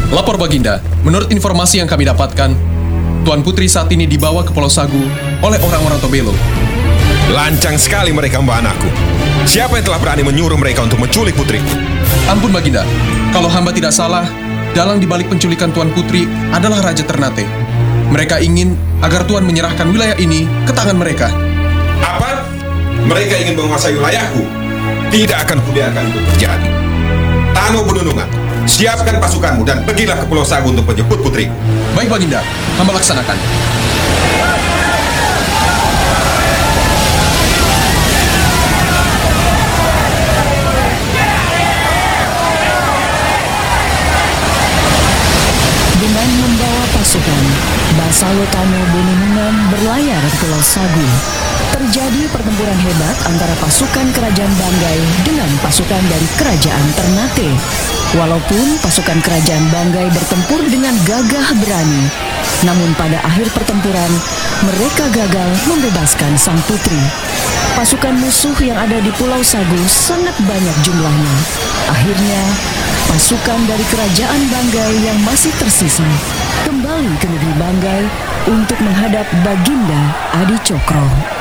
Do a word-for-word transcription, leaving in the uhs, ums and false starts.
Lapor Baginda, menurut informasi yang kami dapatkan, Tuan Putri saat ini dibawa ke Pulau Sagu oleh orang-orang Tobelo. Lancang sekali mereka membawa anakku. Siapa yang telah berani menyuruh mereka untuk menculik Putri? Ampun Baginda, kalau hamba tidak salah, dalang dibalik penculikan Tuan Putri adalah Raja Ternate. Mereka ingin agar Tuan menyerahkan wilayah ini ke tangan mereka. Apa? Mereka ingin menguasai wilayahku? Tidak akan kubiarkan itu terjadi. Tano Benunungan, siapkan pasukanmu dan pergilah ke Pulau Sagu untuk menjemput Putri. Baik Baginda, hamba laksanakan. Dengan membawa pasukan, Basalo Tano Benunungan berlayar ke Pulau Sagu. Terjadi pertempuran hebat antara pasukan kerajaan Banggai dengan pasukan dari kerajaan Ternate. Walaupun pasukan kerajaan Banggai bertempur dengan gagah berani, namun pada akhir pertempuran, mereka gagal membebaskan sang putri. Pasukan musuh yang ada di Pulau Sagu sangat banyak jumlahnya. Akhirnya, pasukan dari kerajaan Banggai yang masih tersisa kembali ke negeri Banggai untuk menghadap Baginda Adi Cokro.